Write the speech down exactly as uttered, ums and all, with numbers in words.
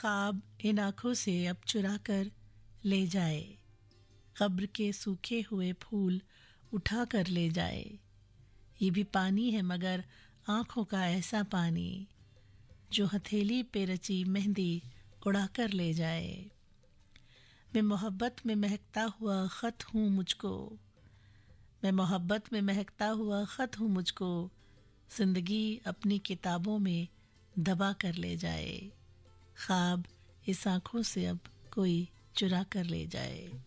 ख्वाब इन आँखों से अब चुरा कर ले जाए, कब्र के सूखे हुए फूल उठा कर ले जाए। ये भी पानी है मगर आँखों का ऐसा पानी, जो हथेली पे रची मेहंदी उड़ा कर ले जाए। मैं मोहब्बत में महकता हुआ ख़त हूँ मुझको, मैं मोहब्बत में महकता हुआ ख़त हूँ मुझको, ज़िंदगी अपनी किताबों में दबा कर ले जाए। ख्वाब इस आँखों से अब कोई चुरा कर ले जाए।